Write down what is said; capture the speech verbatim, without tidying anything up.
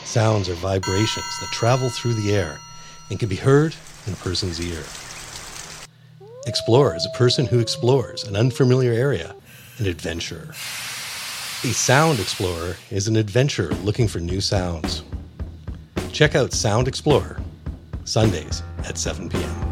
Sounds are vibrations that travel through the air and can be heard in a person's ear. Explorer is a person who explores an unfamiliar area, an adventurer. A sound explorer is an adventurer looking for new sounds. Check out Sound Explorer, Sundays at seven p.m.